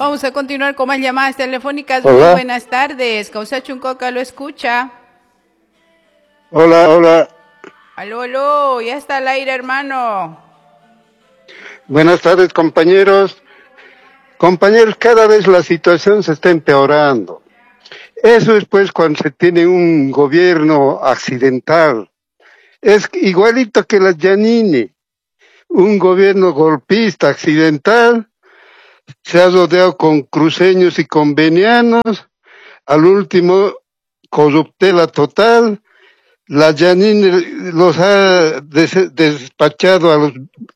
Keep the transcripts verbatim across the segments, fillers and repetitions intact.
Vamos a continuar con más llamadas telefónicas. Hola. Muy buenas tardes. Causa Chuncoca lo escucha. Hola, hola. Aló, aló, ya está al aire, hermano. Buenas tardes, compañeros. Compañeros, cada vez la situación se está empeorando. Eso es pues cuando se tiene un gobierno accidental. Es igualito que la Giannini. Un gobierno golpista, accidental, se ha rodeado con cruceños y convenianos, al último corruptela total. La Giannini los ha des- despachado a los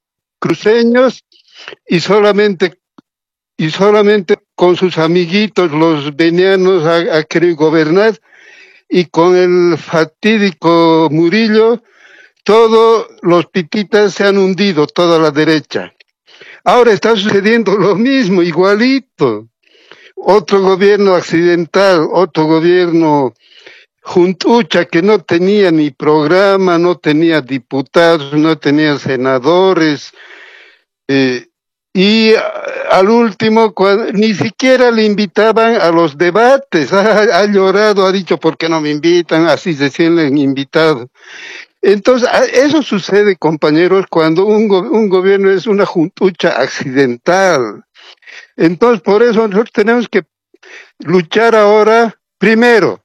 cruceños y solamente y solamente con sus amiguitos los venianos ha, ha querido gobernar, y con el fatídico Murillo todos los pititas se han hundido, toda la derecha. Ahora está sucediendo lo mismo, igualito. Otro gobierno accidental, otro gobierno juntucha que no tenía ni programa, no tenía diputados, no tenía senadores, eh, y a- al último cua- ni siquiera le invitaban a los debates. Ha, ha llorado, ha dicho, ¿por qué no me invitan? Así recién le han invitado. Entonces, a- eso sucede, compañeros, cuando un, go- un gobierno es una juntucha accidental. Entonces, por eso nosotros tenemos que luchar ahora, primero,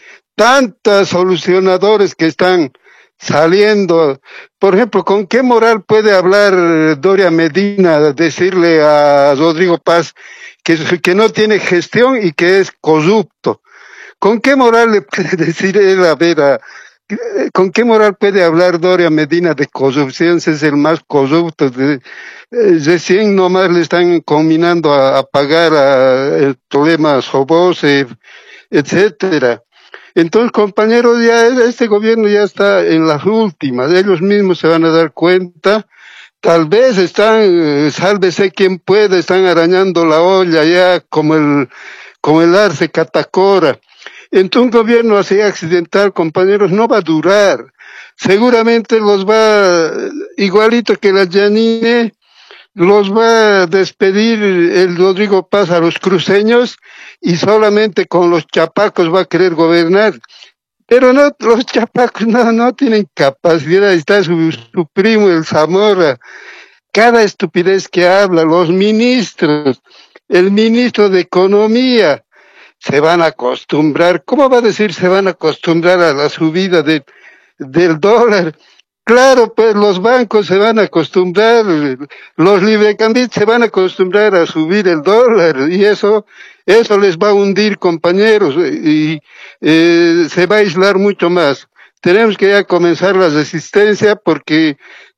tantos solucionadores que están saliendo. Por ejemplo, ¿con qué moral puede hablar eh, Doria Medina, decirle a Rodrigo Paz que, es- que no tiene gestión y que es corrupto? ¿Con qué moral le puede decir él, a ver, a- eh, con qué moral puede hablar Doria Medina de corrupción si es el más corrupto? De, eh, recién nomás le están combinando a, a pagar a, el problema Sobose, etcétera. Entonces, compañeros, ya este gobierno ya está en las últimas, ellos mismos se van a dar cuenta, tal vez están, eh, sálvese quien puede, están arañando la olla ya como el, como el arce catacora. Entonces, un gobierno así accidental, compañeros, no va a durar. Seguramente los va, igualito que la Giannini, los va a despedir el Rodrigo Paz a los cruceños, y solamente con los chapacos va a querer gobernar. Pero no, los chapacos no, no tienen capacidad. Está su, su primo, el Zamora, cada estupidez que habla, los ministros, el ministro de Economía, se van a acostumbrar. ¿Cómo va a decir se van a acostumbrar a la subida de, del dólar? Claro, pues los bancos se van a acostumbrar, los librecambistas se van a acostumbrar a subir el dólar, y eso, eso les va a hundir, compañeros, y eh, se va a aislar mucho más. Tenemos que ya comenzar la resistencia, porque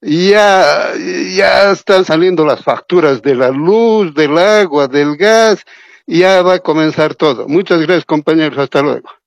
ya, ya están saliendo las facturas de la luz, del agua, del gas, y ya va a comenzar todo. Muchas gracias, compañeros, hasta luego.